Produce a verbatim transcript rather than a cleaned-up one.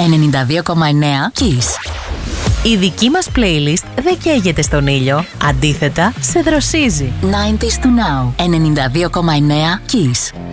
ενενήντα δύο κόμμα εννέα Kiss. Η δική μας playlist δεν καίγεται στον ήλιο, αντίθετα σε δροσίζει. ενενήντα του Now, ενενήντα δύο κόμμα εννέα Kiss.